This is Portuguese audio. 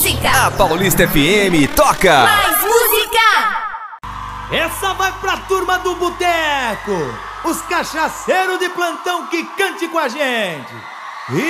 música. A Paulista FM toca Mais música. Essa vai pra turma do boteco, os cachaceiros de plantão que cante com a gente.